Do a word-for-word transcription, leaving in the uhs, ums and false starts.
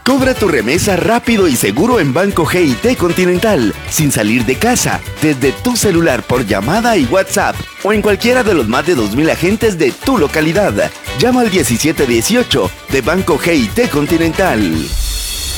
Cobra tu remesa rápido y seguro en Banco G I T Continental, sin salir de casa, desde tu celular por llamada y WhatsApp, o en cualquiera de los más de dos mil agentes de tu localidad. Llama al diecisiete dieciocho de Banco G I T Continental.